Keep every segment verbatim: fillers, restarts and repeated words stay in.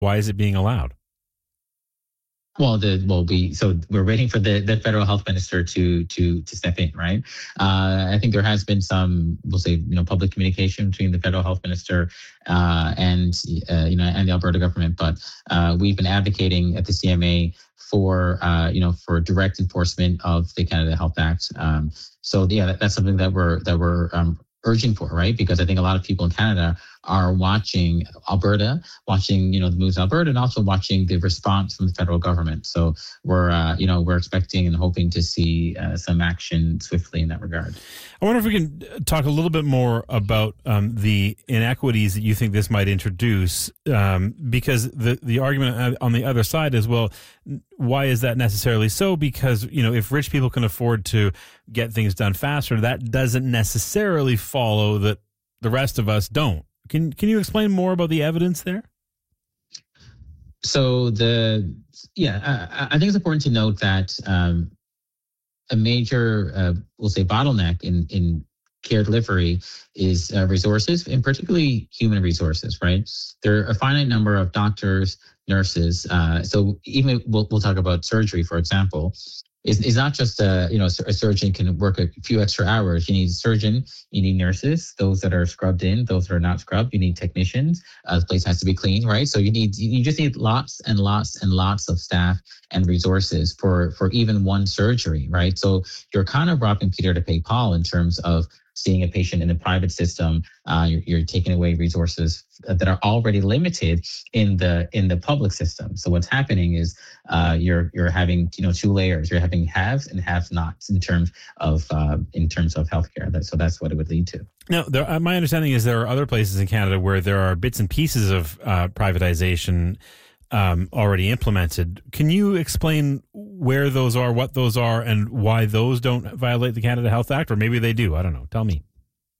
Why is it being allowed? Well, the well, we so we're waiting for the, the federal health minister to to to step in, right? Uh, I think there has been some, we'll say, you know, public communication between the federal health minister uh, and uh, you know and the Alberta government, but uh, we've been advocating at the C M A for uh, you know for direct enforcement of the Canada Health Act. Um, so yeah, that, that's something that we're that we're um, urging for, right? Because I think a lot of people in Canada are watching Alberta, watching, you know, the moves in Alberta, and also watching the response from the federal government. So we're, uh, you know, we're expecting and hoping to see uh, some action swiftly in that regard. I wonder if we can talk a little bit more about um, the inequities that you think this might introduce, um, because the, the argument on the other side is, well, why is that necessarily so? Because, you know, if rich people can afford to get things done faster, that doesn't necessarily follow that the rest of us don't. Can can you explain more about the evidence there? So the yeah, I, I think it's important to note that um, a major, uh, we'll say, bottleneck in in care delivery is uh, resources, and particularly human resources. Right, there are a finite number of doctors, nurses. Uh, so even we'll we'll talk about surgery, for example. It's, it's not just a, you know, a surgeon can work a few extra hours. You need a surgeon, you need nurses, those that are scrubbed in, those that are not scrubbed. You need technicians. Uh, the place has to be clean, right? So you need, you just need lots and lots and lots of staff and resources for, for even one surgery, right? So you're kind of robbing Peter to pay Paul in terms of seeing a patient in the private system. Uh, you're, you're taking away resources that are already limited in the in the public system. So what's happening is uh, you're you're having, you know, two layers. You're having haves and have-nots in terms of uh, in terms of healthcare. That, so that's what it would lead to. Now, there, uh, my understanding is there are other places in Canada where there are bits and pieces of uh, privatization um, already implemented. Can you explain where those are, what those are, and why those don't violate the Canada Health Act? Or maybe they do. I don't know. Tell me.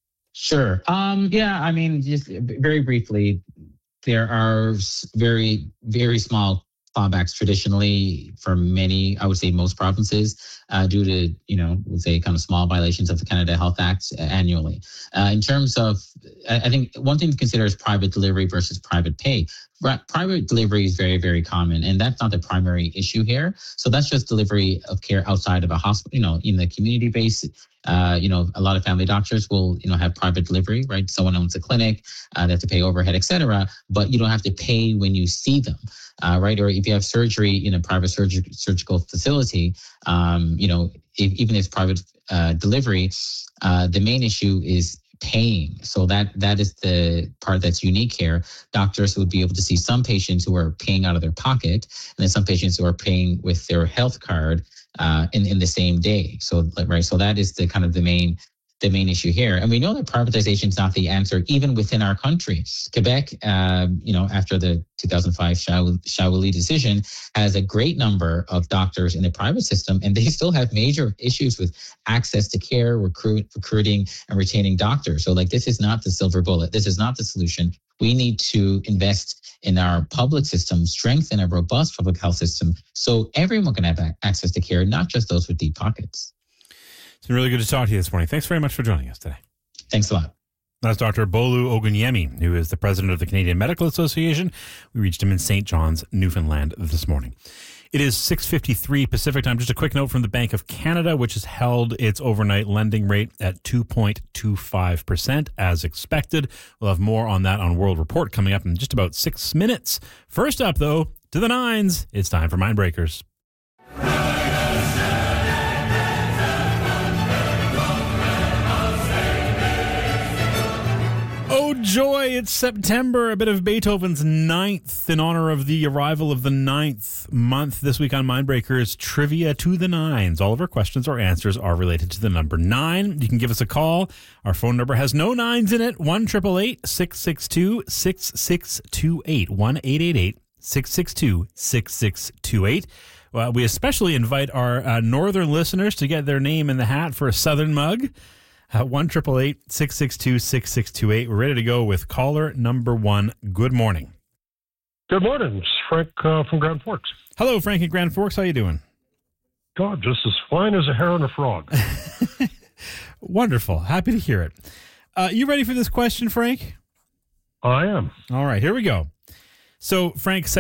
Sure. Um, yeah, I mean, just very briefly, there are very, very small clawbacks traditionally for many, I would say most provinces, uh, due to, you know, we'll say kind of small violations of the Canada Health Act annually. Uh, in terms of, I think one thing to consider is private delivery versus private pay. Private delivery is very, very common, and that's not the primary issue here. So that's just delivery of care outside of a hospital, you know, in the community base. Uh, you know, a lot of family doctors will, you know, have private delivery, right? Someone owns a clinic, uh, they have to pay overhead, et cetera, but you don't have to pay when you see them, uh, right? Or if you have surgery in a private surg- surgical facility, um, you know, if, even if it's private uh, delivery, uh, the main issue is paying. So that that is the part that's unique here. Doctors would be able to see some patients who are paying out of their pocket, and then some patients who are paying with their health card uh, in in the same day. So right, so that is the kind of the main the main issue here. And we know that privatization is not the answer, even within our country. Quebec, uh, you know, after the two thousand five Shawili decision, has a great number of doctors in the private system, and they still have major issues with access to care, recruit, recruiting, and retaining doctors. So, like, this is not the silver bullet. This is not the solution. We need to invest in our public system, strengthen a robust public health system, so everyone can have access to care, not just those with deep pockets. It's been really good to talk to you this morning. Thanks very much for joining us today. Thanks a lot. That's Doctor Bolu Ogunyemi, who is the president of the Canadian Medical Association. We reached him in Saint John's, Newfoundland this morning. It is six fifty-three Pacific time. Just a quick note from the Bank of Canada, which has held its overnight lending rate at two point two five percent as expected. We'll have more on that on World Report coming up in just about six minutes. First up, though, to the nines. It's time for Mindbreakers. Oh, joy, it's September, a bit of Beethoven's ninth in honor of the arrival of the ninth month. This week on Mindbreakers, trivia to the nines. All of our questions or answers are related to the number nine. You can give us a call. Our phone number has no nines in it, one eight eight eight, six six two, six six two eight, one eight eight eight, six six two, six six two eight. Well, we especially invite our uh, northern listeners to get their name in the hat for a southern mug. Uh, one eight eight eight, six six two, six six two eight. We're ready to go with caller number one. Good morning. Good morning. It's Frank uh, from Grand Forks. Hello, Frank in Grand Forks. How you doing? God, just as fine as a hare and a frog. Wonderful. Happy to hear it. Uh, you ready for this question, Frank? I am. All right, here we go. So, Frank,